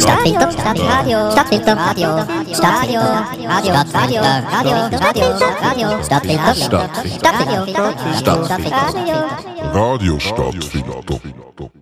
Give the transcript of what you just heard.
Stadtfilter, Radio, Stadtfilter, Radio, Stadtfilter, Radio, Radio, Radio, Stadtfilter, Stadtfilter, Radio, Stadtfilter.